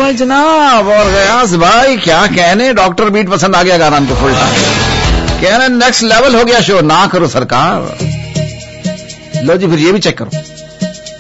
भाई जनाब और गयास भाई क्या कहने, डॉक्टर बीट पसंद आ गया गाना हमको फुल टाइम, कहने नेक्स्ट लेवल हो गया शो। ना करो सरकार, लो जी फिर ये भी चेक करो।